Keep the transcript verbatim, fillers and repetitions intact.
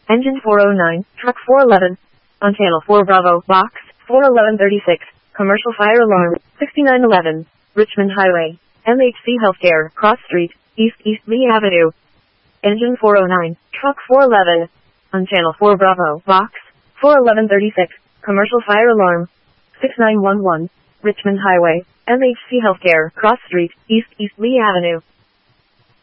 Engine four oh nine, truck four eleven. On channel four Bravo, box, four eleven thirty-six, commercial fire alarm, sixty-nine eleven, Richmond Highway, M H C Healthcare, Cross Street, East East Lee Avenue. Engine four oh nine, truck four eleven. On channel four Bravo, box, four eleven thirty-six, commercial fire alarm, sixty-nine eleven, Richmond Highway, M H C Healthcare, Cross Street, East East Lee Avenue.